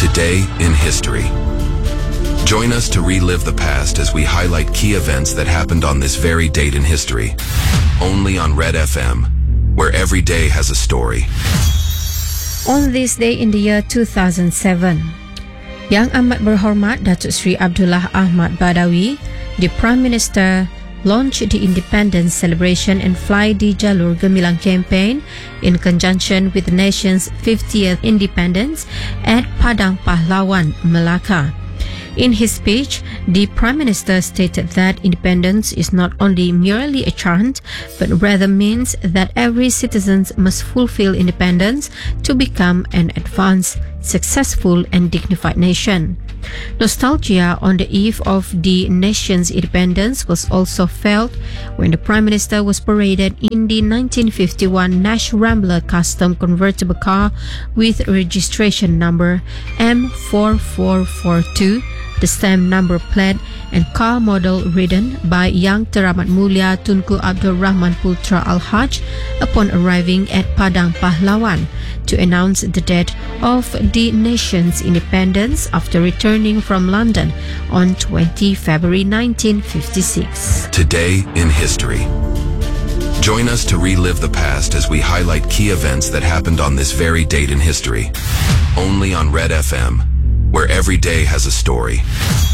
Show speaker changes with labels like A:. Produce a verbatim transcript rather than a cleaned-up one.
A: Today in History. Join us to relive the past as we highlight key events that happened on this very date in history. Only on Red F M, where every day has a story.
B: On this day in the year two thousand seven, Yang Amat Berhormat Datuk Seri Abdullah Ahmad Badawi, the Prime Minister, launched the Independence Celebration and Fly di Jalur Gemilang campaign in conjunction with the nation's fiftieth independence at Padang Pahlawan, Melaka. In his speech, the Prime Minister stated that independence is not only merely a chant, but rather means that every citizen must fulfill independence to become an advanced, successful and dignified nation. Nostalgia on the eve of the nation's independence was also felt when the Prime Minister was paraded in the nineteen fifty-one Nash Rambler custom convertible car with registration number M four four four two, the stamp number plate and car model ridden by Yang Teramat Mulia Tunku Abdul Rahman Putra Al-Haj upon arriving at Padang Pahlawan to announce the date of the nation's independence after returning from London on the twentieth of February nineteen fifty-six.
A: Today in History. Join us to relive the past as we highlight key events that happened on this very date in history. Only on Red F M, where every day has a story.